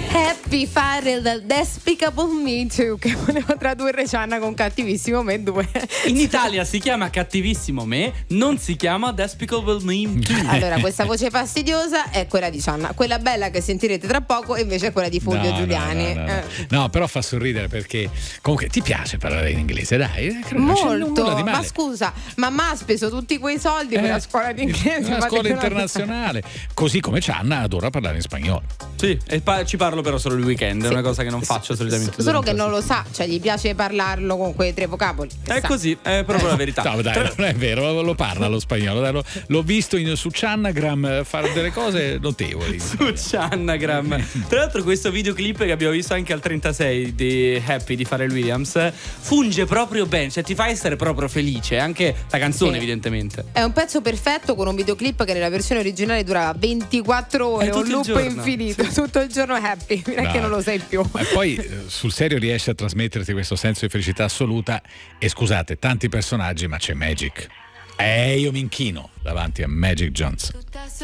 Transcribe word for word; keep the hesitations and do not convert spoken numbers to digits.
Happy fare del Despicable Me Too, che volevo tradurre Cianna con Cattivissimo Me due. In Italia si chiama Cattivissimo Me, non si chiama Despicable Me due. Allora, questa voce fastidiosa è quella di Cianna, quella bella che sentirete tra poco invece è quella di Fulvio No, Giuliani. no, no, no, Eh. no. No, però fa sorridere perché comunque ti piace parlare in inglese, dai. Non c'è Molto, nulla di male. ma scusa, mamma ha speso tutti quei soldi per Eh, la scuola di inglese. una fate scuola che- internazionale, così come Cianna adora parlare in spagnolo. Sì, e pa- ci parlo però solo il weekend, è Sì. una cosa che non faccio solitamente. Solo che durante non la lo sa, cioè gli piace parlarlo con quei tre vocaboli. È Sa. così, è proprio la verità. No, dai, non è vero, lo parla lo spagnolo. Dai, lo- l'ho visto in, su Channagram fare delle cose notevoli. Su Channagram. Tra l'altro questo videoclip che abbiamo visto anche al trentasei di Happy di Pharrell Williams funge proprio bene, cioè ti fa essere proprio felice, anche la canzone Sì. evidentemente. È un pezzo perfetto con un videoclip che nella versione originale durava ventiquattro ore, È tutto un il loop giorno. infinito, tutto il giorno happy, non è che non lo sai più. E poi eh, sul serio riesce a trasmetterti questo senso di felicità assoluta. E scusate, tanti personaggi, ma c'è Magic. E io mi inchino davanti a Magic Johnson.